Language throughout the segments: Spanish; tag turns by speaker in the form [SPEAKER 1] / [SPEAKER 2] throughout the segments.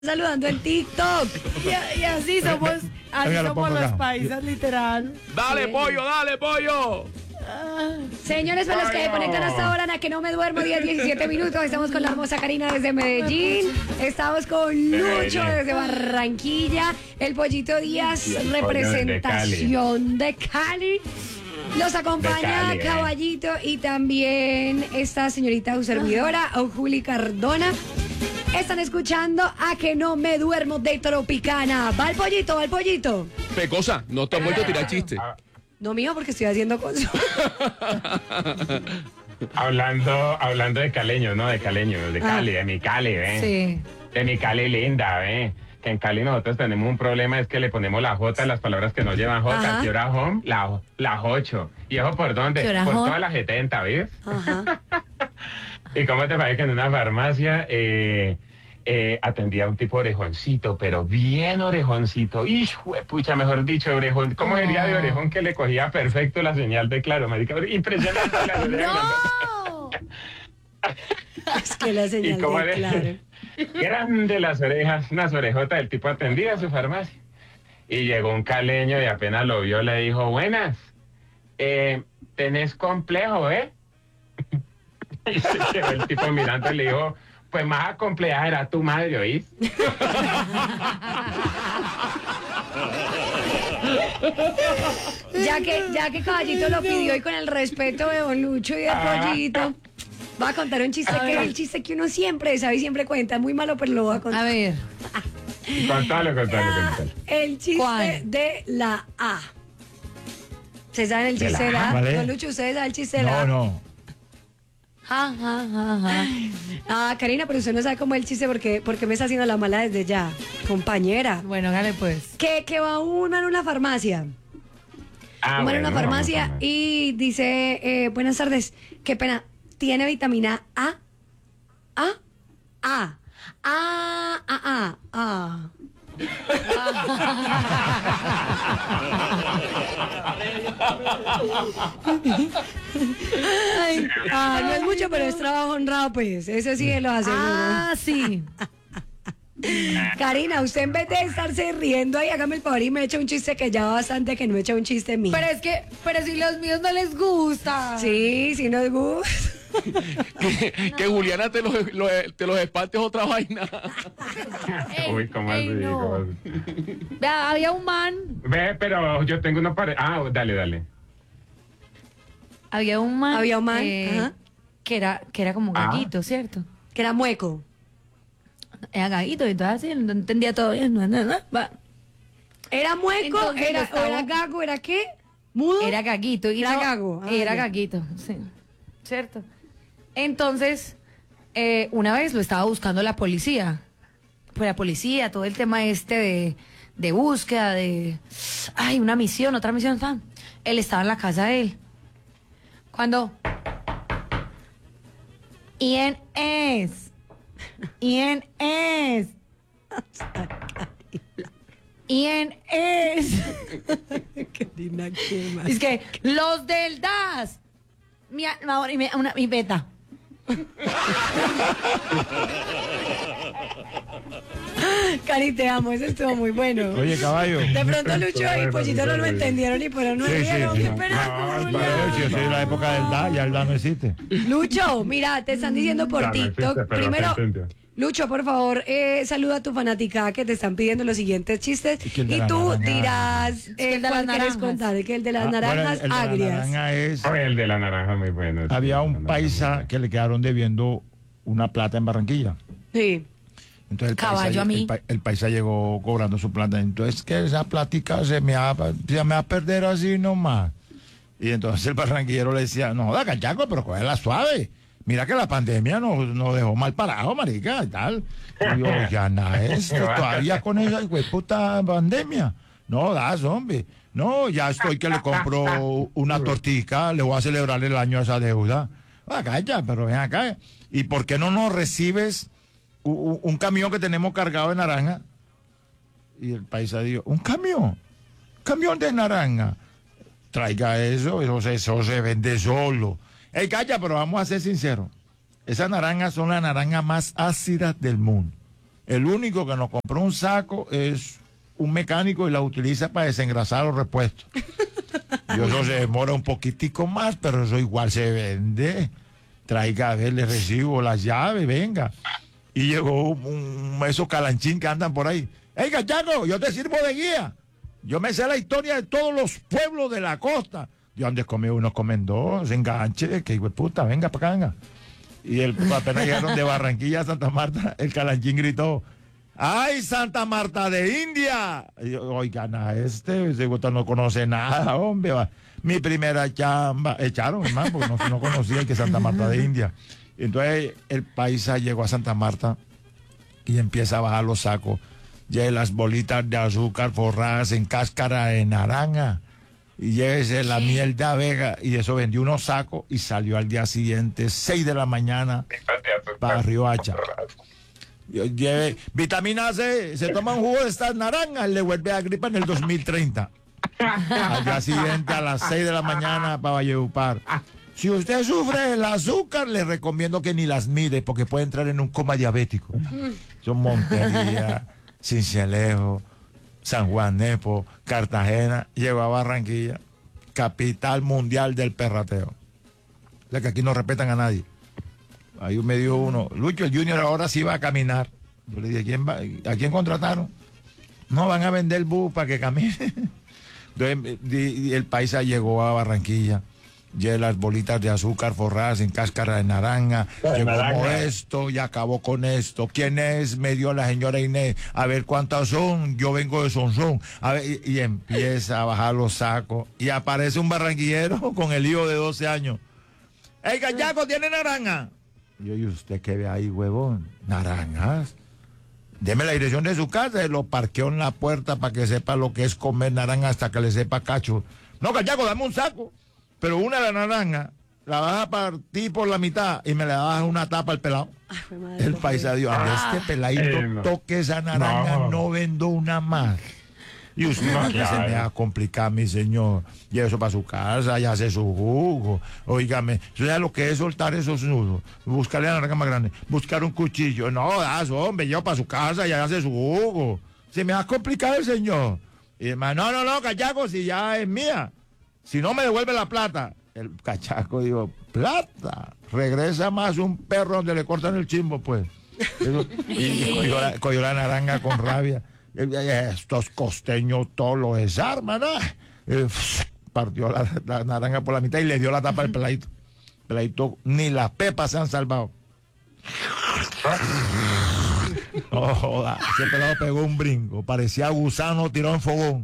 [SPEAKER 1] saludando en TikTok.
[SPEAKER 2] Y así somos,
[SPEAKER 3] Venga, lo pongo
[SPEAKER 2] los
[SPEAKER 3] acá.
[SPEAKER 2] paisas, literal.
[SPEAKER 4] Dale, pollo, dale, pollo.
[SPEAKER 1] Señores, para los que se conectan hasta ahora, a que no me duermo, 10-17 minutos. Estamos con la hermosa Karina desde Medellín. Estamos con Lucho desde Barranquilla. El Pollito Díaz,
[SPEAKER 5] Y el pollo
[SPEAKER 1] representación de Cali. Los acompaña
[SPEAKER 5] Cali,
[SPEAKER 1] Caballito y también esta señorita su servidora, Juli Cardona. Están escuchando A que no me duermo de Tropicana. Va el pollito, va el pollito.
[SPEAKER 4] Pecosa, no te has vuelto a tirar chiste.
[SPEAKER 1] No mío, porque estoy haciendo cosas.
[SPEAKER 5] Hablando de caleños, ¿no? De caleños, de Cali, de mi Cali, ¿ves?
[SPEAKER 1] Sí.
[SPEAKER 5] De mi Cali linda, ¿ves? Que en Cali nosotros tenemos un problema, es que le ponemos la J a las palabras que no llevan J.
[SPEAKER 1] Ajá.
[SPEAKER 5] ¿Qué hora home? La 8. ¿Y eso por dónde?
[SPEAKER 2] ¿Qué hora
[SPEAKER 5] Por
[SPEAKER 2] home?
[SPEAKER 5] todas las 70, ¿ves?
[SPEAKER 1] Ajá.
[SPEAKER 5] ¿Y cómo te parece que en una farmacia atendía a un tipo orejoncito, pero bien orejoncito? Hijo de pucha, mejor dicho, orejón. ¿Cómo sería de orejón que le cogía perfecto la señal de Claro, marica? Impresionante la oreja.
[SPEAKER 2] ¡No!
[SPEAKER 1] Es que la señal
[SPEAKER 5] ¿Y cómo
[SPEAKER 1] de
[SPEAKER 5] eres?
[SPEAKER 1] Claro.
[SPEAKER 5] Grande las orejas, unas orejotas. El tipo atendía a su farmacia. Y llegó un caleño y apenas lo vio le dijo, buenas, tenés complejo, ¿eh? Y se quedó el tipo mirando y le dijo, pues más compleja era tu madre, ¿oís?
[SPEAKER 1] Ya que Caballito lo pidió y con el respeto de Don Lucho y de Pollito, va a contar un chiste que es el chiste que uno siempre sabe y siempre cuenta. Muy malo, pero lo voy a
[SPEAKER 2] A
[SPEAKER 1] contar.
[SPEAKER 2] ver,
[SPEAKER 5] Contalo.
[SPEAKER 1] El chiste
[SPEAKER 2] ¿Cuál?
[SPEAKER 1] de la A. ¿Ustedes saben el
[SPEAKER 5] ¿De
[SPEAKER 1] chiste
[SPEAKER 5] la
[SPEAKER 1] de la
[SPEAKER 5] A?
[SPEAKER 1] A?
[SPEAKER 3] ¿Cuál es?
[SPEAKER 1] Don Lucho, ¿ustedes saben el chiste de la A?
[SPEAKER 3] No.
[SPEAKER 2] ja, ja, ja, ja.
[SPEAKER 1] Ah, Karina, pero usted no sabe cómo es el chiste porque me está haciendo la mala desde ya. Compañera.
[SPEAKER 2] Bueno, dale pues.
[SPEAKER 1] Que va un man a una farmacia. Un man a una farmacia y dice, buenas tardes, qué pena, ¿tiene vitamina A? ¿A? A. A. Ay, no es mucho, pero es trabajo honrado, pues. Eso sí lo hace.
[SPEAKER 2] Ah, sí.
[SPEAKER 1] Karina, usted en vez de estarse riendo ahí, hágame el favor y me echa un chiste que ya va bastante que no echa un chiste mío.
[SPEAKER 2] Pero si los míos no les gusta.
[SPEAKER 1] Sí, sí nos gusta.
[SPEAKER 4] Que Juliana te los espante es otra vaina.
[SPEAKER 5] Uy, ¿cómo así?
[SPEAKER 2] no.
[SPEAKER 5] ¿Cómo así?
[SPEAKER 2] Vea, había un man,
[SPEAKER 5] Ve, pero yo tengo una pared. Ah, dale.
[SPEAKER 2] había un man,
[SPEAKER 1] ajá,
[SPEAKER 2] que era como
[SPEAKER 5] Ah.
[SPEAKER 2] gaguito, ¿cierto?
[SPEAKER 1] que era mueco.
[SPEAKER 2] Era gaguito, y entonces así, no entendía todo bien. Va.
[SPEAKER 1] Era mueco,
[SPEAKER 2] Entonces,
[SPEAKER 1] era,
[SPEAKER 2] estaba-
[SPEAKER 1] o era gago, ¿era qué? ¿Mudo?
[SPEAKER 2] Era gaguito. Y
[SPEAKER 1] Era
[SPEAKER 2] no-
[SPEAKER 1] gago. Ah,
[SPEAKER 2] Era
[SPEAKER 1] ya.
[SPEAKER 2] gaguito, sí. ¿Cierto? Entonces, una vez lo estaba buscando la policía. Pues la policía, todo el tema de búsqueda, ay, una misión, otra misión, fan. Él estaba en la casa de él. Cuando... ¿Quién es? ¿Quién es? ¿Quién es?
[SPEAKER 1] Karina, ¿qué más?
[SPEAKER 2] Es que los del DAS. Mi beta.
[SPEAKER 1] Cari, te amo, eso estuvo muy bueno.
[SPEAKER 3] Oye, caballo.
[SPEAKER 1] De pronto Lucho y Pollito no lo entendieron y pero no
[SPEAKER 3] Sí,
[SPEAKER 1] rieron.
[SPEAKER 3] sí.
[SPEAKER 1] Qué pena,
[SPEAKER 5] No,
[SPEAKER 1] Julia.
[SPEAKER 3] Pero si yo soy de la época del DA, ya el DA no existe.
[SPEAKER 1] Lucho, mira, te están diciendo por
[SPEAKER 5] Ya no
[SPEAKER 1] TikTok.
[SPEAKER 5] existe, pero
[SPEAKER 1] Primero,
[SPEAKER 5] se entendió.
[SPEAKER 1] Lucho, por favor, saluda a tu fanaticada que te están pidiendo los siguientes chistes.
[SPEAKER 3] Y que el de
[SPEAKER 1] Y
[SPEAKER 3] la
[SPEAKER 1] tú
[SPEAKER 3] naranja.
[SPEAKER 1] dirás
[SPEAKER 2] que el de
[SPEAKER 1] cuál
[SPEAKER 2] las
[SPEAKER 1] quieres
[SPEAKER 2] naranjas.
[SPEAKER 1] contar, que el de las
[SPEAKER 3] Bueno,
[SPEAKER 1] naranjas
[SPEAKER 3] el de la
[SPEAKER 1] agrias.
[SPEAKER 3] naranja es...
[SPEAKER 5] Oye, el de la naranja muy bueno.
[SPEAKER 3] Había un paisa que le quedaron debiendo una plata en Barranquilla.
[SPEAKER 1] Sí.
[SPEAKER 3] Entonces
[SPEAKER 2] Caballo a mí.
[SPEAKER 3] el paisa llegó cobrando su plata. Entonces, que esa plática se me va a perder así nomás. Y entonces el barranquillero le decía, no joda, cachaco, pero cógela suave. Mira que la pandemia nos dejó mal parado, marica, y tal. Y yo, ya nada, todavía con esa puta pandemia. No das, hombre. No, ya estoy que le compro una tortica, le voy a celebrar el año a esa deuda. Acá ya, pero ven acá. ¿Y por qué no nos recibes un camión que tenemos cargado de naranja? Y el paisa dijo, ¿un camión? ¿Camión de naranja? Traiga eso se vende solo. Ey, calla, pero vamos a ser sinceros. Esas naranjas son las naranjas más ácidas del mundo. El único que nos compró un saco es un mecánico y la utiliza para desengrasar los repuestos. Y eso se demora un poquitico más, pero eso igual se vende. Traiga, a ver, le recibo las llaves, venga. Y llegó esos calanchín que andan por ahí. ¡Ey, cachaco, yo te sirvo de guía! Yo me sé la historia de todos los pueblos de la costa. Yo antes comí uno, comen dos, enganche, que hijo de puta, venga para acá, venga. Y apenas llegaron de Barranquilla a Santa Marta, el calanchín gritó: ¡ay, Santa Marta de India! Y yo, oigan, ese gusto no conoce nada, hombre. Va. Mi primera chamba, echaron, hermano, porque no conocía que Santa Marta de India. Entonces el paisa llegó a Santa Marta y empieza a bajar los sacos. Lleve las bolitas de azúcar forradas en cáscara de naranja. Y llévese la miel de abeja. Y eso vendió unos sacos y salió al día siguiente, 6 de la mañana, para Riohacha. Lleve vitamina C, se toma un jugo de estas naranjas, le vuelve a gripa en el 2030. Al día siguiente a las 6 de la mañana para Valledupar. Si usted sufre del azúcar, le recomiendo que ni las mire porque puede entrar en un coma diabético. Son Montería, Cincelejo, San Juan Nepo, Cartagena, llegó a Barranquilla, capital mundial del perrateo. La que aquí no respetan a nadie. Ahí me dio uno, Lucho, el Junior ahora sí va a caminar. Yo le dije, ¿a quién contrataron? No, van a vender bus para que camine. Entonces, el paisa llegó a Barranquilla, lleva las bolitas de azúcar forradas en cáscara de naranja, llegó como esto y acabó con esto. ¿Quién es? Me dio la señora Inés. A ver cuántas son, yo vengo de Sonsón. A ver, y empieza a bajar los sacos y aparece un barranquillero con el hijo de 12 años. ¡Ey, cachaco, tiene naranja! Y yo, ¿y usted qué ve ahí, huevón? ¿Naranjas? Deme la dirección de su casa y lo parqueó en la puerta para que sepa lo que es comer naranja hasta que le sepa cacho. No, cachaco, dame un saco. Pero una de la naranja la vas a partir por la mitad y me le das una tapa al pelado.
[SPEAKER 1] Ay, madre,
[SPEAKER 3] el paisa dijo, a este peladito
[SPEAKER 5] no.
[SPEAKER 3] toque esa naranja, no vendo una más. Y usted que se me va a complicar, mi señor. Y eso para su casa, ya hace su jugo. Óigame, eso ya lo que es soltar esos nudos. Buscarle la naranja más grande. Buscar un cuchillo. No, das, hombre, yo para su casa, ya hace su jugo. Se me va a complicar el señor. Y hermano, no, cachaco, si ya es mía. Si no me devuelve la plata. El cachaco dijo, plata. Regresa más un perro donde le cortan el chimbo, pues. Eso, y cogió la naranja con rabia. Estos costeños todos los desarman, ¿no? Partió la naranja por la mitad y le dio la tapa al peladito. Peladito, ni las pepas se han salvado. No joda, ese pelado pegó un brinco, parecía gusano tirado en fogón.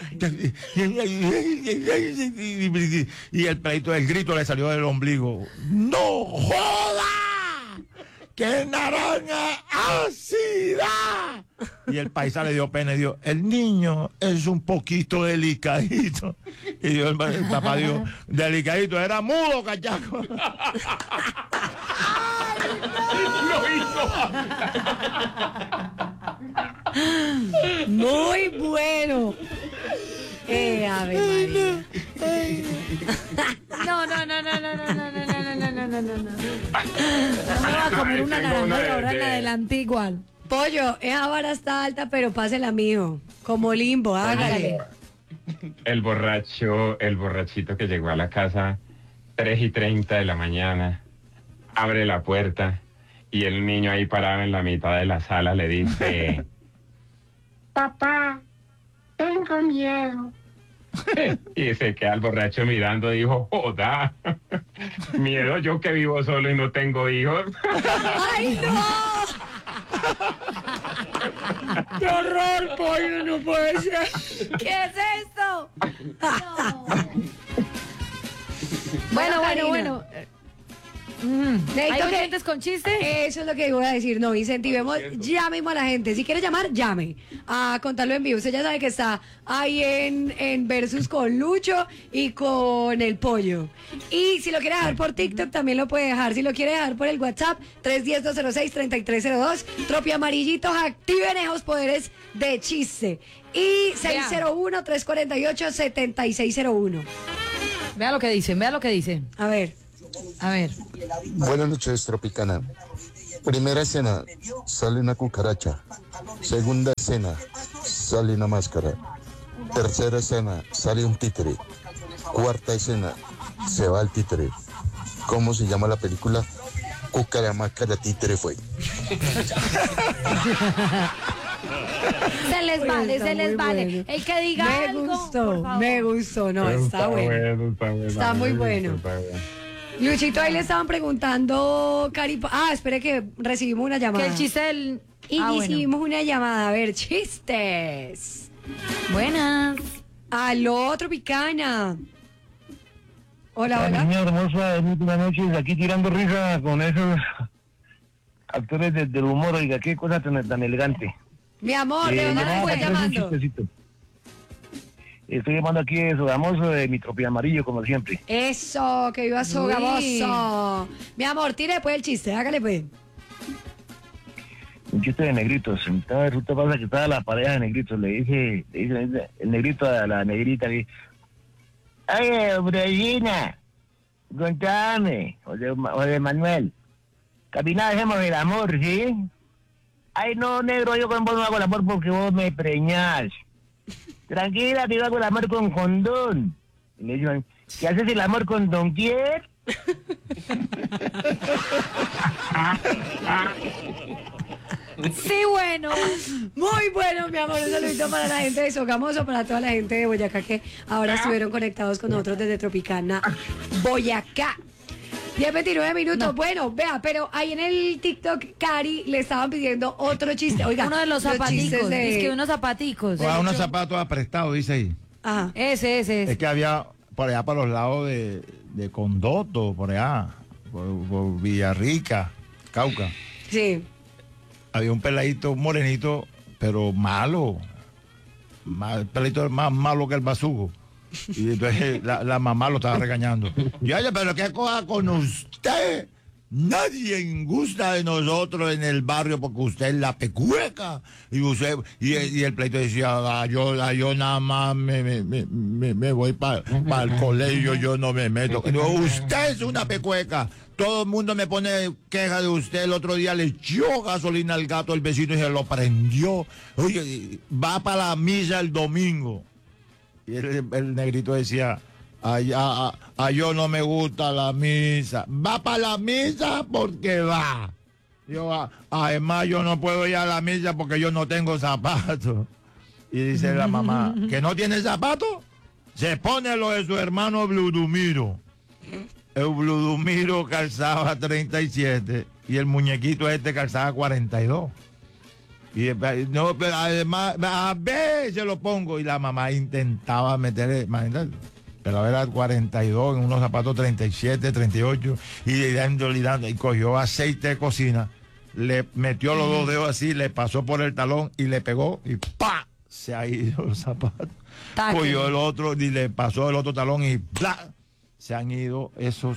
[SPEAKER 3] Y el peladito, el grito le salió del ombligo. ¡No joda! ¡Qué naranja ácida! Y el paisa le dio pena y dijo, el niño es un poquito delicadito. Y dijo, el papá dijo, delicadito, era mudo, cachaco.
[SPEAKER 4] Lo hizo.
[SPEAKER 1] Muy bueno. Ave María.
[SPEAKER 2] No. No me va a comer una naranja de ahora en adelante igual.
[SPEAKER 1] Pollo, esa vara está alta, pero pásela mío. Como limbo, hágale.
[SPEAKER 5] El borrachito que llegó a la casa 3:30 de la mañana, abre la puerta y el niño ahí parado en la mitad de la sala le dice, papá, tengo miedo. Y se queda el borracho mirando y dijo, joda, miedo yo que vivo solo y no tengo hijos.
[SPEAKER 1] ¡Ay, no! ¡Qué horror, pollo! No puede ser.
[SPEAKER 2] ¿Qué es esto?
[SPEAKER 1] Bueno.
[SPEAKER 2] ¿Hay
[SPEAKER 1] Necesito que...
[SPEAKER 2] oyentes con chiste?
[SPEAKER 1] Eso es lo que iba a decir. No, incentivemos ya mismo a la gente. Si quiere llamar, llame a contarlo en vivo. Usted ya sabe que está ahí en Versus con Lucho y con el pollo. Y si lo quiere dejar por TikTok, también lo puede dejar. Si lo quiere dejar por el WhatsApp, 310-206-3302. Tropi Amarillitos, activen esos poderes de chiste. Y 601-348-7601.
[SPEAKER 2] Vea lo que dicen.
[SPEAKER 1] A ver.
[SPEAKER 2] A ver.
[SPEAKER 6] Buenas noches, Tropicana. Primera escena, sale una cucaracha. Segunda escena, sale una máscara. Tercera escena, sale un títere. Cuarta escena, se va el títere. ¿Cómo se llama la película? Cucara, máscara, títere fue.
[SPEAKER 2] Se les
[SPEAKER 1] Bueno,
[SPEAKER 2] vale,
[SPEAKER 1] está
[SPEAKER 2] se les
[SPEAKER 1] muy
[SPEAKER 2] vale.
[SPEAKER 1] bueno.
[SPEAKER 2] El que diga
[SPEAKER 1] Me
[SPEAKER 2] algo, por
[SPEAKER 1] gustó,
[SPEAKER 2] favor.
[SPEAKER 1] me gustó. No, está bueno. Está muy bueno. Luchito, ahí le estaban preguntando, Cari. Espere que recibimos una llamada.
[SPEAKER 2] Que el chiste del...
[SPEAKER 1] Y
[SPEAKER 2] bueno.
[SPEAKER 1] recibimos una llamada. A ver, chistes.
[SPEAKER 2] Buenas.
[SPEAKER 1] Aló, Tropicana. Hola, hola.
[SPEAKER 7] Niña hermosa, muy buenas noches. Aquí tirando risa con esos actores del humor. Oiga, qué cosa tan elegante.
[SPEAKER 1] Mi amor, ¿de dónde me
[SPEAKER 7] nada,
[SPEAKER 1] estás
[SPEAKER 7] es un
[SPEAKER 1] llamando?
[SPEAKER 7] chistecito. Estoy llamando aquí de Sogamoso, de mi tropi amarillo, como siempre.
[SPEAKER 1] Eso, que viva Sogamoso. Mi amor, tire después el chiste, hágale pues.
[SPEAKER 7] Un chiste de negritos. Entonces, resulta pasa que estaba la pareja de negritos. Le dice el negrito a la negrita, le dice, oye, Brejina, contame, José Manuel, camina, dejemos el amor, ¿sí? Ay, no, negro, yo con vos no hago el amor porque vos me preñás. Tranquila, que yo hago el amor con condón. Y le dicen, ¿qué haces el amor con Don Quier?
[SPEAKER 2] Sí, bueno.
[SPEAKER 1] Muy bueno, mi amor. Un saludito para la gente de Sogamoso, para toda la gente de Boyacá que ahora estuvieron conectados con nosotros desde Tropicana, Boyacá. 10:29 minutos. Bueno, vea, pero ahí en el TikTok, Cari le estaban pidiendo otro chiste. Oiga,
[SPEAKER 2] Uno de los
[SPEAKER 1] chistes
[SPEAKER 2] zapaticos.
[SPEAKER 1] de-
[SPEAKER 2] Es que unos zapaticos.
[SPEAKER 3] O a unos zapatos aprestados, dice ahí.
[SPEAKER 1] Ajá.
[SPEAKER 2] Ese.
[SPEAKER 3] Es que había por allá para los lados de Condoto, por allá, por Villarrica, Cauca.
[SPEAKER 1] Sí.
[SPEAKER 3] Había un peladito, un morenito, pero malo. El peladito más malo que el basugo. Y entonces la mamá lo estaba regañando. Y oye, pero qué cosa con usted. Nadie gusta de nosotros en el barrio porque usted es la pecueca. Y usted y el pleito decía, yo nada más me voy para el colegio, yo no me meto. No, usted es una pecueca. Todo el mundo me pone queja de usted. El otro día le echó gasolina al gato el vecino y se lo prendió. Oye, va para la misa el domingo. Y el negrito decía, yo no me gusta la misa. Va para la misa porque va. Yo, además, yo no puedo ir a la misa porque yo no tengo zapatos. Y dice la mamá, ¿que no tiene zapatos? Se pone lo de su hermano Bludumiro. El Bludumiro calzaba 37 y el muñequito este calzaba 42. Y no, pero además, a ver, se lo pongo. Y la mamá intentaba meterle, imagínate, pero era 42 en unos zapatos 37, 38. Y dando, y cogió aceite de cocina, le metió los dos dedos así, le pasó por el talón y le pegó y ¡pa! Se ha ido los zapatos.
[SPEAKER 2] Taque.
[SPEAKER 3] Cogió el otro y le pasó el otro talón y ¡pla! Se han ido esos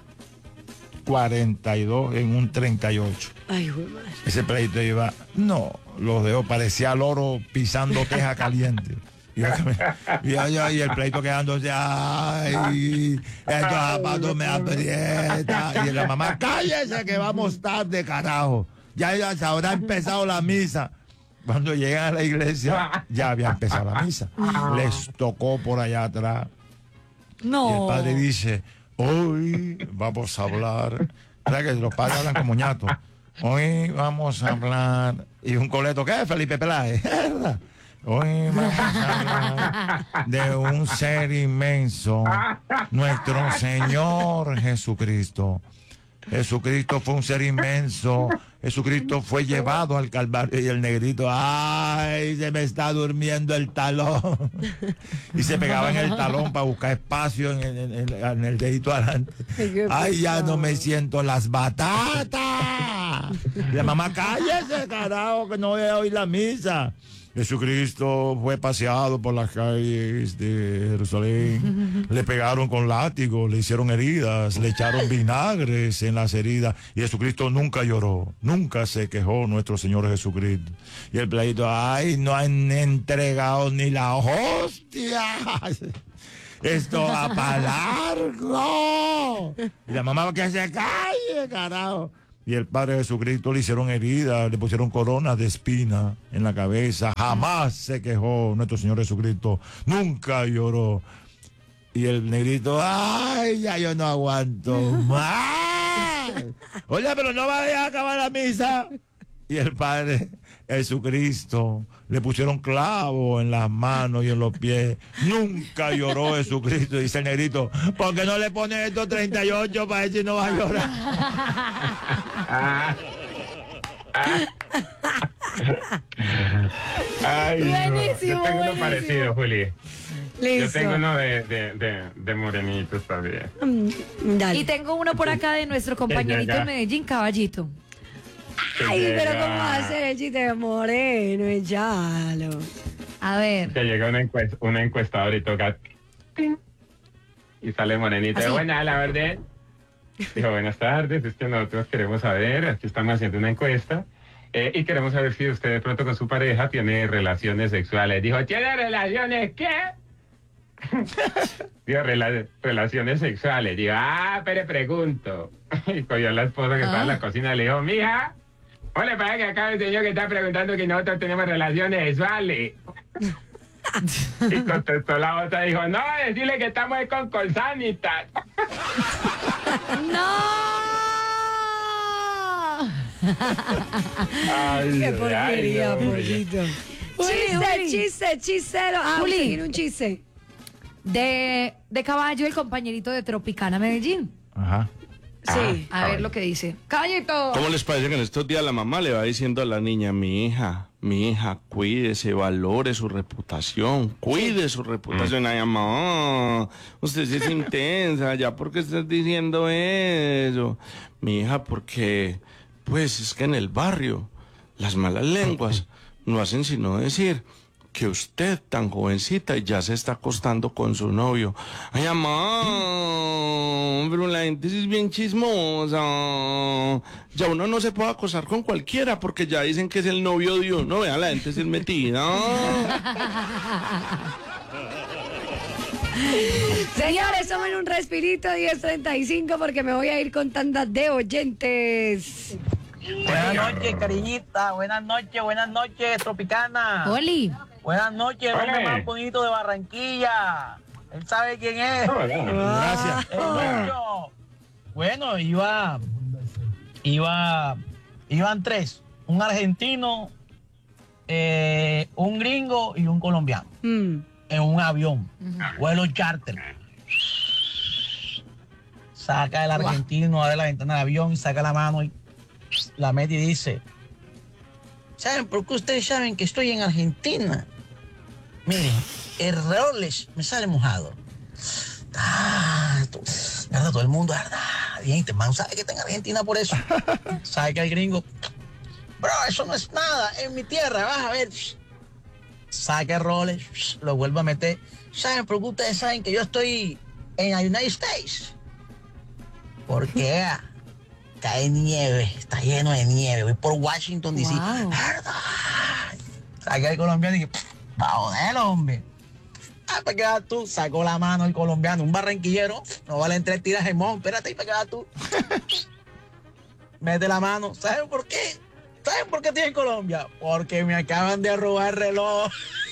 [SPEAKER 3] 42 en un 38.
[SPEAKER 1] Ay, güey, madre.
[SPEAKER 3] Ese pleito iba, no, los dedos parecía loro pisando teja caliente. Y el pleito quedándose, ay, estos zapatos me aprietan. Y la mamá, cállese que vamos tarde, carajo. Ya se habrá empezado la misa. Cuando llegan a la iglesia, ya había empezado la misa. Les tocó por allá atrás.
[SPEAKER 2] No.
[SPEAKER 3] Y el padre dice, hoy vamos a hablar. ¿Sabes que los padres hablan como ñatos? Hoy vamos a hablar. Y un coleto, ¿qué? Felipe Peláez. Hoy vamos a hablar de un ser inmenso, nuestro Señor Jesucristo. Jesucristo fue un ser inmenso. Jesucristo fue llevado al Calvario y el negrito, ay, se me está durmiendo el talón. Y se pegaba en el talón para buscar espacio en el dedito adelante. Ay, ya no me siento las batatas. La mamá, cállese, carajo, que no voy a oír la misa. Jesucristo fue paseado por las calles de Jerusalén, le pegaron con látigos, le hicieron heridas, le echaron vinagres en las heridas y Jesucristo nunca lloró, nunca se quejó nuestro Señor Jesucristo. Y el pleito, ay, no han entregado ni la hostia. Esto va para largo. Y la mamá, que se calle, carajo. Y el Padre Jesucristo le hicieron heridas, le pusieron coronas de espina en la cabeza. Jamás se quejó nuestro Señor Jesucristo. Nunca lloró. Y el negrito, ay, ya yo no aguanto más. Oye, pero no va a dejar acabar la misa. Y el Padre Jesucristo le pusieron clavos en las manos y en los pies. Nunca lloró Jesucristo. Dice el negrito, ¿por qué no le pones estos 38 para ver si no va a llorar?
[SPEAKER 5] Ay, no.
[SPEAKER 1] Buenísimo,
[SPEAKER 5] Yo tengo uno
[SPEAKER 1] buenísimo.
[SPEAKER 5] parecido, Juli. Yo
[SPEAKER 1] Listo.
[SPEAKER 5] tengo uno de morenitos también.
[SPEAKER 1] Dale.
[SPEAKER 2] Y tengo uno por acá de nuestro compañerito
[SPEAKER 5] ya.
[SPEAKER 2] de Medellín, Caballito.
[SPEAKER 1] Ay, pero
[SPEAKER 5] llega-
[SPEAKER 1] ¿cómo va a ser el chiste de Moreno? Échalo.
[SPEAKER 2] A ver.
[SPEAKER 5] Que llega una encuestadora y toca ¡ting! Y sale morenita.
[SPEAKER 2] ¿Así?
[SPEAKER 5] Buena, la verdad. Dijo, buenas tardes, es que nosotros queremos saber, aquí estamos haciendo una encuesta, y queremos saber si usted de pronto con su pareja tiene relaciones sexuales. Dijo, ¿tiene relaciones qué? Dijo, relaciones sexuales. Digo, pero pregunto. Y cogió a la esposa que estaba en la cocina y le dijo, mija, ¿o le parece que acá el señor que está preguntando que nosotros tenemos relaciones sexuales? Y contestó la otra, dijo, no, decirle que estamos con Colsanitas.
[SPEAKER 2] ¡No!
[SPEAKER 5] Ay,
[SPEAKER 1] Qué porquería,
[SPEAKER 5] ay, no,
[SPEAKER 1] pollito.
[SPEAKER 2] Juli.
[SPEAKER 1] Chistero.
[SPEAKER 2] Juli.
[SPEAKER 1] Usted tiene un chiste.
[SPEAKER 2] De Caballo, el compañerito de Tropicana Medellín.
[SPEAKER 3] Ajá.
[SPEAKER 1] Sí.
[SPEAKER 2] A ver lo que dice. Caballito.
[SPEAKER 4] ¿Cómo les parece que en estos días la mamá le va diciendo a la niña, mi hija, cuídese, valore su reputación, cuide su reputación? Ay, mamá, usted sí es intensa, ya, ¿por qué estás diciendo eso? Mi hija, porque, pues, es que en el barrio las malas lenguas no hacen sino decir que usted, tan jovencita, ya se está acostando con su novio. Ay, mamá, pero la gente sí es bien chismosa. Ya uno no se puede acostar con cualquiera porque ya dicen que es el novio de uno. Vean, la gente sí es metida.
[SPEAKER 1] Señores, tomen un respirito, 10:35, porque me voy a ir con tanda de oyentes.
[SPEAKER 8] Buenas noches, cariñita. Buenas noches, Tropicana.
[SPEAKER 2] Oli.
[SPEAKER 8] Buenas noches, el hombre
[SPEAKER 5] Ole.
[SPEAKER 8] más bonito de Barranquilla. Él sabe quién es.
[SPEAKER 3] Gracias.
[SPEAKER 8] El Lucho. Bueno, iban tres. Un argentino, un gringo y un colombiano. En un avión. Vuelo charter. Saca el argentino, abre la ventana del avión y saca la mano y la mete y dice, ¿saben por qué ustedes saben que estoy en Argentina? Miren, el Rolex me sale mojado. ¿Verdad? Todo el mundo, ¿verdad? Bien, este man sabe que está en Argentina por eso. Sabe que el gringo, bro, eso no es nada, en mi tierra, vas a ver. Saca el Rolex, lo vuelve a meter. ¿Saben por qué ustedes saben que yo estoy en los United States? Porque cae nieve, está lleno de nieve. Voy por Washington, D.C.
[SPEAKER 2] Wow.
[SPEAKER 8] ¿Verdad? Saca el colombiano y que, va a joder, hombre. Para que vas tú, sacó la mano el colombiano, un barranquillero, no vale entre tiras de mon, espérate, para que vas tú. Mete la mano, ¿saben por qué? ¿Saben por qué estoy en Colombia? Porque me acaban de robar el reloj.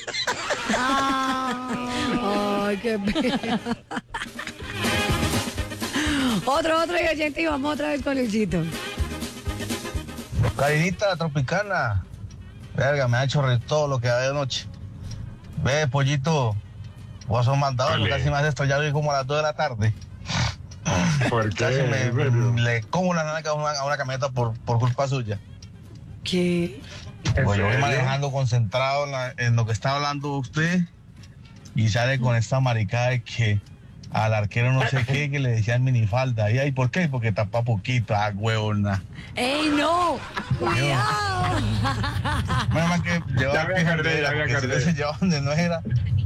[SPEAKER 1] Ay, qué pena. Otro y oyente, y vamos otra vez con Luchito.
[SPEAKER 9] Carinita Tropicana. Verga, me ha hecho reír todo lo que hay de noche. Ve, pollito, vos sos mandado,
[SPEAKER 5] Ole.
[SPEAKER 9] casi me has estrellado hoy como a las 2 de la tarde.
[SPEAKER 5] ¿Por
[SPEAKER 9] Casi
[SPEAKER 5] qué?
[SPEAKER 9] le como la nana a una camioneta por culpa suya.
[SPEAKER 1] ¿Qué?
[SPEAKER 9] Pues yo voy manejando concentrado en lo que está hablando usted y sale con esta maricada de que al arquero no sé qué, que le decían minifalda. ¿Y ahí por qué? Porque tapa poquito, huevona.
[SPEAKER 1] ¡Ey, no! ¡Cuidado!
[SPEAKER 9] Menos mal que llevaba
[SPEAKER 5] Ya me acordé, ya me
[SPEAKER 9] porque si
[SPEAKER 5] acordé.
[SPEAKER 9] hubiese llevado donde no era.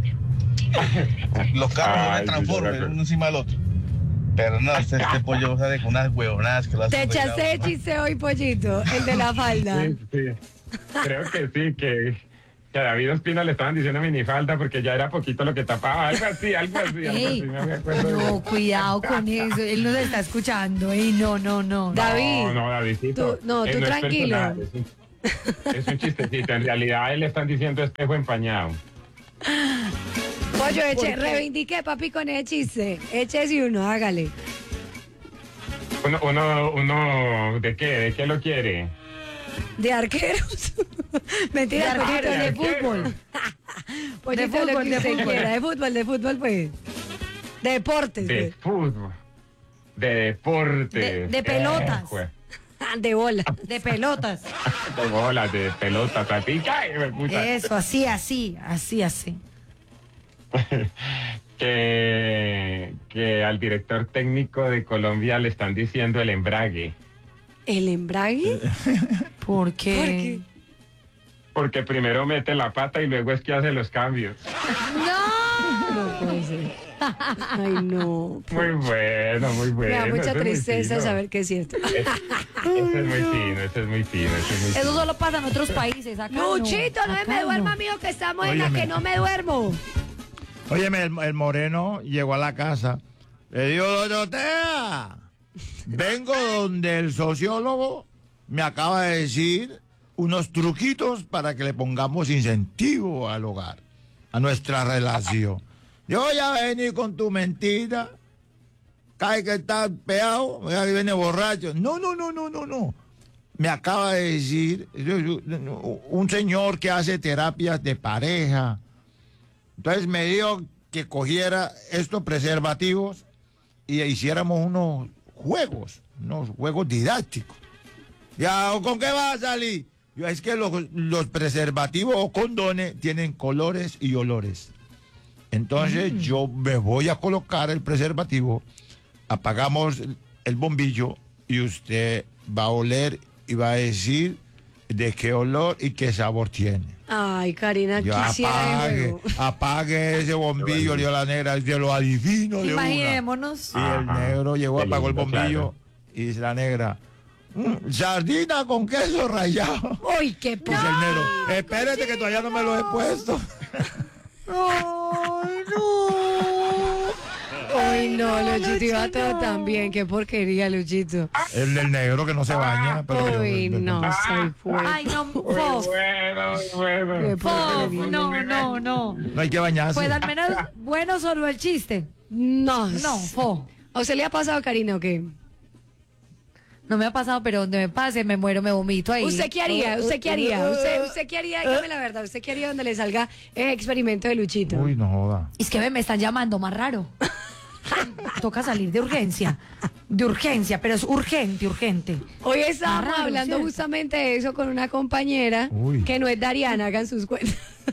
[SPEAKER 9] Los carros no
[SPEAKER 5] Ay,
[SPEAKER 9] se
[SPEAKER 5] sí,
[SPEAKER 9] transforman
[SPEAKER 5] ya me
[SPEAKER 9] uno encima del otro. Pero no, este pollo sale con unas huevonadas que lo
[SPEAKER 1] Te
[SPEAKER 9] hacen.
[SPEAKER 1] echaste de chiste hoy, pollito, el de la falda.
[SPEAKER 5] Sí. Creo que sí, que que a David Ospina le estaban diciendo minifalda porque ya era poquito lo que tapaba, algo así,
[SPEAKER 2] Ey,
[SPEAKER 5] no me acuerdo.
[SPEAKER 2] no, cuidado con eso, él nos está escuchando, no.
[SPEAKER 1] David.
[SPEAKER 5] No, Davidcito.
[SPEAKER 1] Tú
[SPEAKER 5] no es
[SPEAKER 1] tranquilo.
[SPEAKER 5] personal, es un chistecito, en realidad él le están diciendo espejo empañado.
[SPEAKER 1] Pollo, reivindique, papi, con ese chiste. Échese uno, hágale.
[SPEAKER 5] Uno, ¿de qué? ¿De qué lo quiere?
[SPEAKER 1] De arqueros. Mentira,
[SPEAKER 2] De
[SPEAKER 1] pollito,
[SPEAKER 2] arqueros,
[SPEAKER 1] de
[SPEAKER 2] de
[SPEAKER 1] fútbol. Pollito,
[SPEAKER 2] De
[SPEAKER 1] lo
[SPEAKER 2] fútbol,
[SPEAKER 1] que
[SPEAKER 2] de
[SPEAKER 1] usted
[SPEAKER 2] fútbol.
[SPEAKER 1] quiera. De fútbol, pues. De deportes,
[SPEAKER 5] De fútbol. De deportes.
[SPEAKER 2] De pelotas.
[SPEAKER 5] Jue-
[SPEAKER 1] pues. De bola.
[SPEAKER 2] De pelotas.
[SPEAKER 5] De bolas, de pelotas, tatica.
[SPEAKER 2] Eso, así.
[SPEAKER 5] Que al director técnico de Colombia le están diciendo el embrague.
[SPEAKER 1] ¿El embrague?
[SPEAKER 2] ¿Por qué?
[SPEAKER 1] ¿Por qué?
[SPEAKER 5] Porque primero mete la pata y luego es que hace los cambios.
[SPEAKER 1] No puede ser. Ay, no.
[SPEAKER 5] Muy bueno, muy bueno.
[SPEAKER 1] Me da mucha
[SPEAKER 5] ese es muy
[SPEAKER 1] tristeza
[SPEAKER 5] fino.
[SPEAKER 1] saber que es cierto.
[SPEAKER 5] Ese es muy fino.
[SPEAKER 2] Eso solo pasa en otros países. Acá
[SPEAKER 1] Luchito, no,
[SPEAKER 2] acá
[SPEAKER 1] me duerma, mío, que estamos en la
[SPEAKER 3] Óyeme.
[SPEAKER 1] que no me duermo.
[SPEAKER 3] Óyeme, el moreno llegó a la casa. Le dijo, doña Otea, vengo donde el sociólogo me acaba de decir unos truquitos para que le pongamos incentivo al hogar, a nuestra relación. Yo ya vení con tu mentira. Cae que está peado, mira que viene borracho. No. Me acaba de decir un señor que hace terapias de pareja. Entonces me dijo que cogiera estos preservativos y hiciéramos unos juegos didácticos. Ya, ¿con qué va a salir? Yo, es que los preservativos o condones tienen colores y olores. Entonces yo me voy a colocar el preservativo, apagamos el bombillo y usted va a oler y va a decir de qué olor y qué sabor tiene.
[SPEAKER 1] Ay, Karina,
[SPEAKER 3] Yo
[SPEAKER 1] quisiera de juego.
[SPEAKER 3] apague ese bombillo, le dio la negra, yo lo adivino de una.
[SPEAKER 2] Imaginémonos.
[SPEAKER 3] Y el negro llegó,
[SPEAKER 5] Qué
[SPEAKER 3] apagó el
[SPEAKER 5] lindo,
[SPEAKER 3] bombillo y dice la negra, sardina con queso rallado.
[SPEAKER 1] Uy, qué
[SPEAKER 3] Dice el negro, espérate que todavía no me lo he puesto.
[SPEAKER 1] Ay, no, Luchito, iba todo tan bien. Qué porquería, Luchito.
[SPEAKER 3] El negro que no se baña. Pero
[SPEAKER 1] Uy, no, soy fuerte.
[SPEAKER 2] Ay, no,
[SPEAKER 5] Muy
[SPEAKER 2] Fof.
[SPEAKER 5] bueno.
[SPEAKER 1] Qué
[SPEAKER 2] Fof,
[SPEAKER 1] porquería.
[SPEAKER 2] no.
[SPEAKER 3] no hay que bañarse.
[SPEAKER 2] Pues al menos bueno solo el chiste.
[SPEAKER 1] No.
[SPEAKER 2] No, Fo.
[SPEAKER 1] ¿A usted le ha pasado, Karina, o qué?
[SPEAKER 2] No me ha pasado, pero donde me pase, me muero, me vomito ahí.
[SPEAKER 1] ¿Usted qué haría? ¿Usted qué haría? ¿Usted qué haría? Dígame la verdad. ¿Usted qué haría donde le salga el experimento de Luchito?
[SPEAKER 3] Uy, no joda.
[SPEAKER 2] Es que me están llamando más raro. Toca salir de urgencia. De urgencia, pero es urgente.
[SPEAKER 1] Hoy estábamos
[SPEAKER 2] raro,
[SPEAKER 1] hablando
[SPEAKER 2] ¿cierto?
[SPEAKER 1] justamente de eso con una compañera
[SPEAKER 3] Uy.
[SPEAKER 1] que no es Dariana, hagan sus cuentas.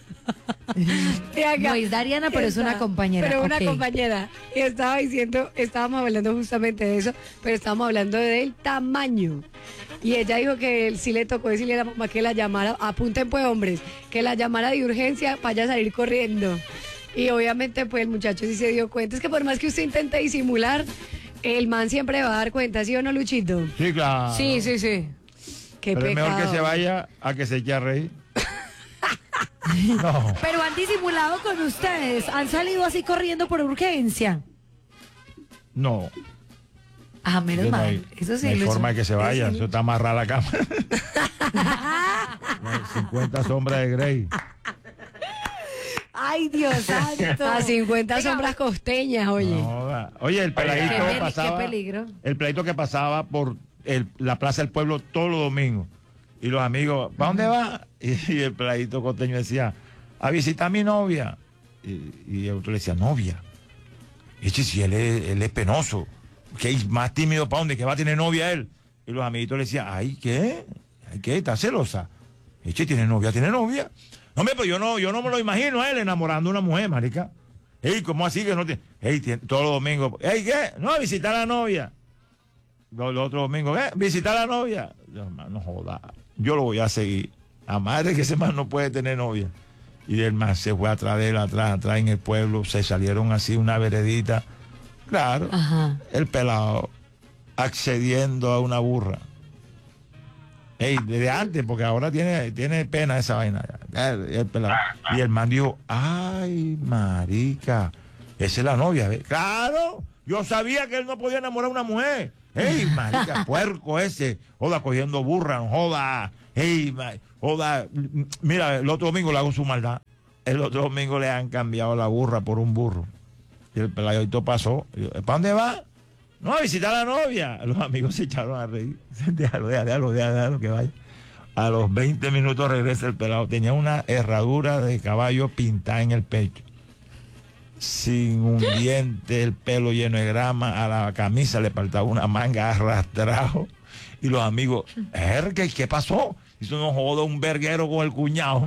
[SPEAKER 1] Y acá
[SPEAKER 2] No es Dariana, pero es una
[SPEAKER 1] está,
[SPEAKER 2] compañera.
[SPEAKER 1] Pero una
[SPEAKER 2] ok.
[SPEAKER 1] compañera. Y estaba diciendo, estábamos hablando justamente de eso, pero estábamos hablando del tamaño. Y ella dijo que él sí le tocó decirle a la mamá que la llamara, apunten pues hombres, que la llamara de urgencia para ella salir corriendo. Y obviamente pues el muchacho sí se dio cuenta. Es que por más que usted intente disimular, el man siempre va a dar cuenta, ¿sí o no, Luchito?
[SPEAKER 3] Sí, claro.
[SPEAKER 2] Sí.
[SPEAKER 1] Qué
[SPEAKER 3] Pero es
[SPEAKER 1] pecado.
[SPEAKER 3] mejor que se vaya a que se eche a reír. No.
[SPEAKER 2] Pero han disimulado con ustedes. Han salido así corriendo por urgencia.
[SPEAKER 3] No.
[SPEAKER 2] Ah, menos
[SPEAKER 3] No
[SPEAKER 2] mal.
[SPEAKER 3] hay,
[SPEAKER 2] Eso sí.
[SPEAKER 3] no hay
[SPEAKER 2] Lucho.
[SPEAKER 3] forma de que se vaya. Eso está amarrada la cama. 50 sombras de Grey.
[SPEAKER 2] Ay, Dios santo.
[SPEAKER 1] A 50 sombras costeñas, oye.
[SPEAKER 3] No joda. Oye, el peladito
[SPEAKER 2] Qué
[SPEAKER 3] pasaba.
[SPEAKER 2] qué peligro.
[SPEAKER 3] El peladito que pasaba por la Plaza del Pueblo todos los domingos. Y los amigos, ¿para dónde va? Y el peladito costeño decía, a visitar a mi novia. Y el otro le decía, ¿novia? Eche, si él es penoso. Que es más tímido, ¿para dónde? Que va a tener novia él. Y los amiguitos le decían, ay, ¿qué? Ay, ¿qué? ¿Está celosa? Eche, ¿tiene novia? ¿Tiene novia? No, hombre, pero yo no me lo imagino a él enamorando a una mujer, marica. Ey, ¿cómo así que no tiene? Ey, todos los domingos. Ey, ¿qué? No, visitar a la novia. Los otros domingos, ¿qué? Visitar a la novia. No joda. Yo lo voy a seguir. A madre que ese man no puede tener novia. Y el man se fue atrás de él, atrás en el pueblo. Se salieron así una veredita. Claro.
[SPEAKER 2] Ajá.
[SPEAKER 3] El pelado accediendo a una burra. Ey, desde antes, porque ahora tiene pena esa vaina. El pelado. Y el man dijo, ay, marica, esa es la novia. ¿Ve? Claro, yo sabía que él no podía enamorar a una mujer. Ey, marica, puerco ese. Joda, cogiendo burra, joda. Ey, joda. Mira, el otro domingo le hago su maldad. El otro domingo le han cambiado la burra por un burro. Y el peladito pasó. ¿Para dónde va? No, a visitar a la novia. Los amigos se echaron a reír. Déjalo que vaya. A los 20 minutos regresa el pelado. Tenía una herradura de caballo pintada en el pecho. Sin un diente, el pelo lleno de grama. A la camisa le faltaba una manga arrastrado. Y los amigos, ¿qué pasó? Hizo no joda un verguero con el cuñado.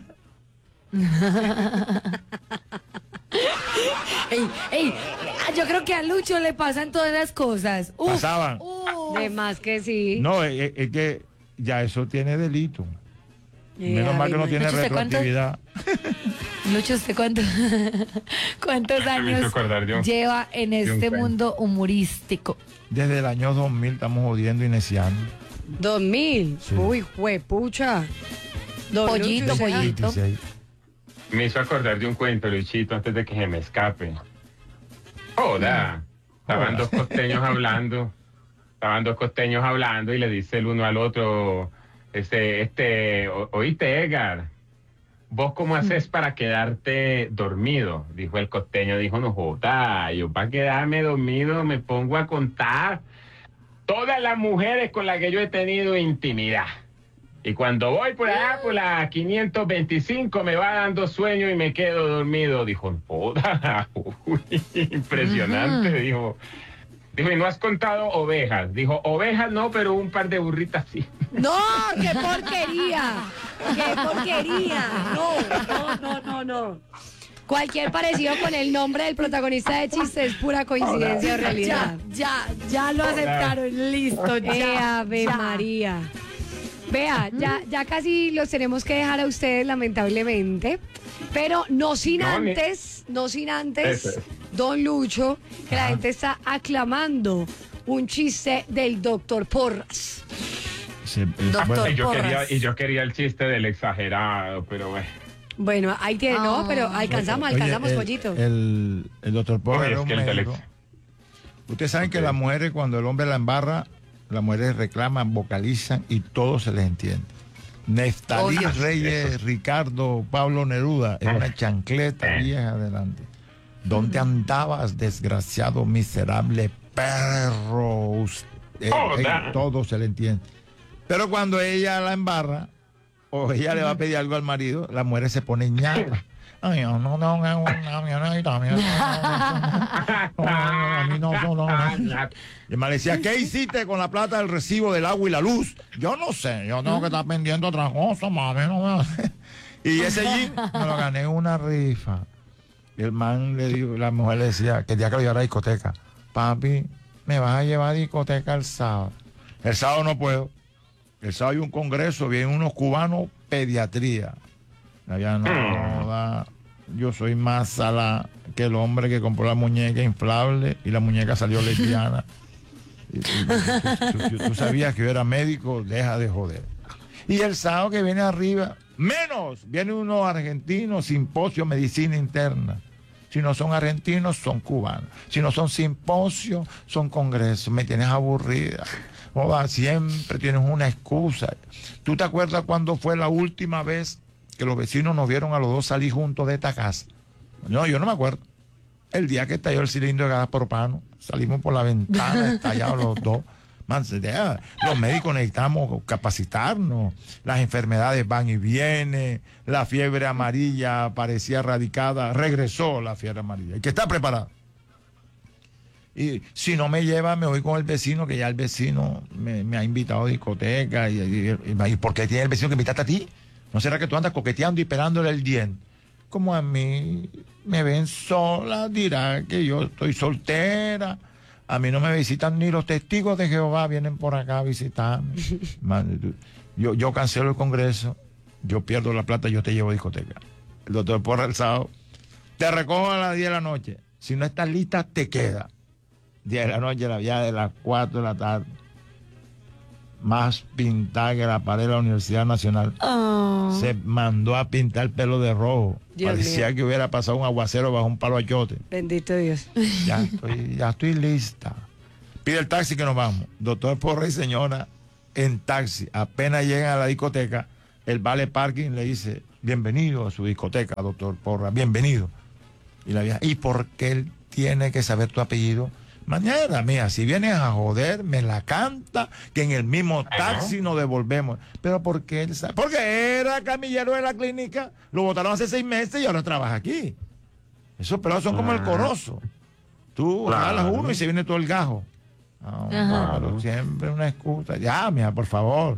[SPEAKER 2] Ey, yo creo que a Lucho le pasan todas las cosas.
[SPEAKER 3] Pasaban.
[SPEAKER 1] De más que sí.
[SPEAKER 3] No, es que ya eso tiene delito. Menos mal que no tiene
[SPEAKER 2] Lucho,
[SPEAKER 3] retroactividad.
[SPEAKER 2] Lucho, ¿usted cuántos años lleva en este mundo humorístico?
[SPEAKER 3] Desde el año 2000 estamos jodiendo y neciando.
[SPEAKER 1] 2000.
[SPEAKER 3] Sí.
[SPEAKER 1] Uy, juepucha.
[SPEAKER 2] Pollito.
[SPEAKER 5] Me hizo acordar de un cuento, Luchito, antes de que se me escape. Joda. Estaban dos costeños hablando y le dice el uno al otro, oíste, Edgar, ¿vos cómo haces para quedarte dormido? Dijo el costeño, no joda, yo para quedarme dormido me pongo a contar todas las mujeres con las que yo he tenido intimidad. Y cuando voy por allá, por la 525, me va dando sueño y me quedo dormido. Dijo, joda, impresionante, dijo, y no has contado ovejas. Dijo, ovejas no, pero un par de burritas sí.
[SPEAKER 1] No, qué porquería. Qué porquería. No. Cualquier parecido con el nombre del protagonista de chiste es pura coincidencia o realidad.
[SPEAKER 2] Ya lo aceptaron, listo, ya.
[SPEAKER 1] Ave María. Vea, ya casi los tenemos que dejar a ustedes, lamentablemente. Pero no sin antes, don Lucho, que la gente está aclamando un chiste del doctor Porras.
[SPEAKER 3] Sí,
[SPEAKER 2] Doctor
[SPEAKER 3] bueno,
[SPEAKER 5] yo quería el chiste del exagerado, pero bueno.
[SPEAKER 1] Bueno, ahí tiene, no, pero alcanzamos, Pollito.
[SPEAKER 3] El doctor Porras era un médico. Ustedes saben que las mujeres, cuando el hombre la embarra, las mujeres reclaman, vocalizan y todo se les entiende. Neftalí Reyes, Ricardo, Pablo Neruda, es una chancleta vieja adelante. ¿Dónde andabas, desgraciado, miserable perro? Todo se le entiende. Pero cuando ella la embarra, o ella le va a pedir algo al marido, las mujeres se ponen ñatas. Ay, y el man le decía, ¿qué hiciste con la plata del recibo del agua y la luz? Yo no sé, yo tengo que estar pendiente otra cosa, mami, no me hace. Y ese jean me lo gané en una rifa. Y el man le dijo, la mujer le decía, que el día que lo llevara a la discoteca, papi, me vas a llevar a discoteca el sábado. El sábado no puedo. El sábado hay un congreso, vienen unos cubanos, pediatría. Allá no, yo soy más sala que el hombre que compró la muñeca inflable y la muñeca salió lesbiana. Tú sabías que yo era médico, deja de joder. Y el sábado que viene arriba, viene unos argentinos, simposio, medicina interna. Si no son argentinos, son cubanos. Si no son simposios, son congresos. Me tienes aburrida. Joda, siempre tienes una excusa. ¿Tú te acuerdas cuándo fue la última vez que los vecinos nos vieron a los dos salir juntos de esta casa? No, yo no me acuerdo. El día que estalló el cilindro de gas propano, salimos por la ventana estallados los dos. Man, los médicos necesitamos capacitarnos. Las enfermedades van y vienen. La fiebre amarilla parecía erradicada. Regresó la fiebre amarilla. Hay que estar preparado. Y si no me lleva, me voy con el vecino, que ya el vecino me ha invitado a discoteca. ¿Y por qué tiene el vecino que invitaste a ti? ¿No será que tú andas coqueteando y pegándole el diente? Como a mí me ven sola, dirá que yo estoy soltera. A mí no me visitan ni los testigos de Jehová, vienen por acá a visitarme. Yo cancelo el congreso, yo pierdo la plata, yo te llevo a discoteca. El doctor Porras el sábado, te recojo a las 10 de la noche. Si no estás lista, te queda. 10 de la noche, la vía de las 4 de la tarde. más pintada que la pared de la Universidad Nacional. Se mandó a pintar el pelo de rojo.
[SPEAKER 1] Dios
[SPEAKER 3] Parecía
[SPEAKER 1] mío.
[SPEAKER 3] que hubiera pasado un aguacero bajo un palo achote.
[SPEAKER 1] Bendito Dios.
[SPEAKER 3] Ya estoy lista. Pide el taxi que nos vamos. Doctor Porra y señora en taxi. Apenas llegan a la discoteca, el vale parking le dice, bienvenido a su discoteca, doctor Porra, bienvenido. Y la vieja, ¿y por qué él tiene que saber tu apellido? Mañana, mía, si vienes a joder, me la canta, que en el mismo taxi nos devolvemos. Pero ¿por qué él sabe? Porque era camillero de la clínica, lo botaron hace 6 meses y ahora trabaja aquí. Esos pelados son como el corozo. Tú jalas uno y se viene todo el gajo. No, pero siempre una excusa. Ya, mija, por favor.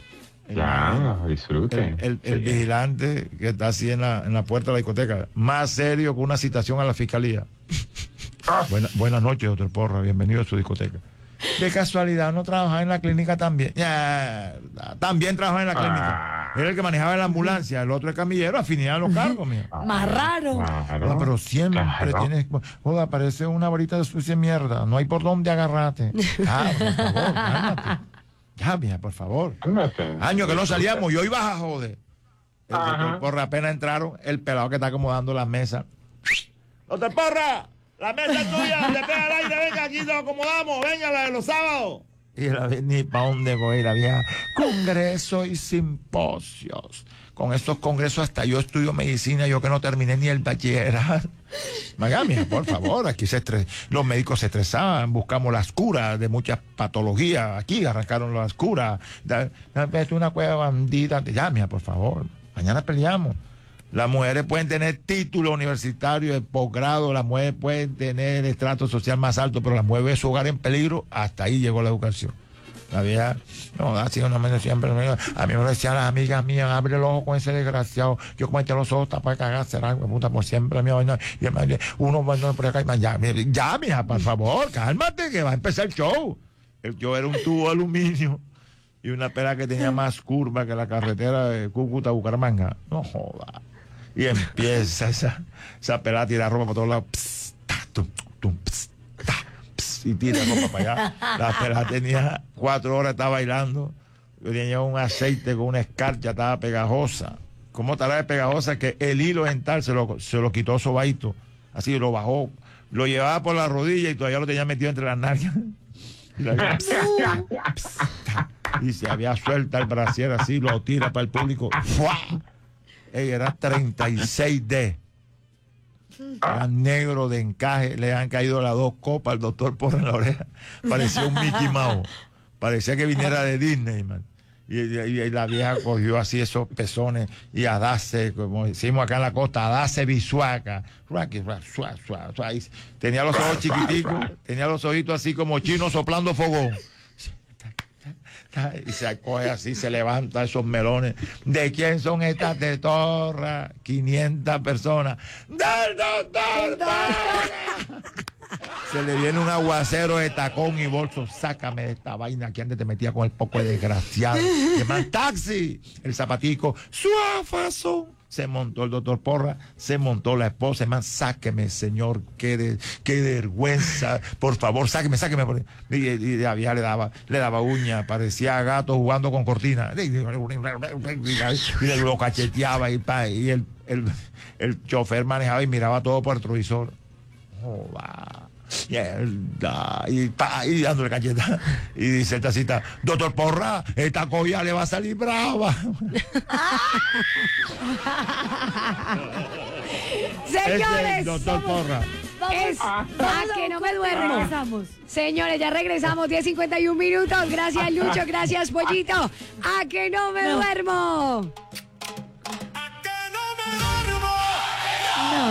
[SPEAKER 5] Ya, disfrute.
[SPEAKER 3] El vigilante que está así en la puerta de la discoteca, más serio que una citación a la fiscalía. Buenas noches, doctor Porra, bienvenido a su discoteca. De casualidad, ¿no trabajaba en la clínica también? Ya, también trabajaba en la clínica. Era el que manejaba la ambulancia, el otro es camillero, afinidad a los cargos, mía.
[SPEAKER 2] Más raro.
[SPEAKER 3] Joda, pero siempre tienes... Joda, parece una varita de sucia mierda, no hay por dónde agarrarte. Ah, por favor, cálmate. Ya, mija, por favor. Año que no salíamos y hoy vas a joder. El doctor Porra apenas entraron, el pelado que está acomodando las mesas. ¡Doctor Porra! ¡La mesa es tuya! ¡Le pega al aire! ¡Venga, aquí nos acomodamos! ¡Venga, la de los sábados! Y ni para dónde voy, la vieja. Congresos y simposios. Con estos congresos hasta yo estudio medicina, yo que no terminé ni el bachillerato. Miami, por favor, aquí los médicos se estresaban, buscamos las curas de muchas patologías. Aquí arrancaron las curas. Es una cueva bandida. Ya, mija, por favor, mañana peleamos. Las mujeres pueden tener título universitario de posgrado, las mujeres pueden tener estrato social más alto, pero las mujeres su hogar en peligro, hasta ahí llegó la educación. La vieja, no, así no me siempre. A mí me decían las amigas mías, abre el ojo con ese desgraciado. Yo como los ojos para cagar, será puta por siempre. Uno va por acá y ya, mija, por favor, cálmate, que va a empezar el show. El show era un tubo de aluminio y una pera que tenía más curva que la carretera de Cúcuta a Bucaramanga. No joda. Y empieza esa pelada a tirar ropa por todos lados. Pss, ta, tum, tum, pss, ta, pss, y tira ropa para allá. La pelada tenía 4 horas, estaba bailando. Yo tenía un aceite con una escarcha, estaba pegajosa. ¿Cómo estará de pegajosa? Que el hilo dental se lo quitó Sobaito. Así lo bajó. Lo llevaba por la rodilla y todavía lo tenía metido entre las nalgas. Y se había suelta el brasier así, lo tira para el público. ¡Fua! Era 36D. Era negro de encaje. Le han caído las 2 copas al doctor Porra en la oreja. Parecía un Mickey Mouse. Parecía que viniera de Disney, man. Y la vieja cogió así esos pezones y a darse, como decimos acá en la costa, a darse bisuaca. Tenía los ojos chiquiticos, tenía los ojitos así como chinos soplando fogón. Y se acoge así, se levanta esos melones. ¿De quién son estas de Torra? 500 personas. ¡Del doctor Porra! Se le viene un aguacero de tacón y bolso. Sácame de esta vaina que antes te metía con el poco de desgraciado. ¡Llaman taxi! El zapatico, ¡suafazo! Se montó el doctor Porra, se montó la esposa, man, sáqueme, señor, qué vergüenza, por favor, sáqueme. Y la vieja le daba uña, parecía gato jugando con cortina. Y lo cacheteaba y el chofer manejaba y miraba todo por el retrovisor. Y dándole cacheta. Y dice el tacita, doctor Porra, esta colla le va a salir brava.
[SPEAKER 1] Señores,
[SPEAKER 3] doctor Porra.
[SPEAKER 1] Es a que no me duermo.
[SPEAKER 2] Regresamos.
[SPEAKER 1] Señores, ya regresamos, 10:51 minutos. Gracias, Lucho. Gracias, Pollito. A que no me duermo.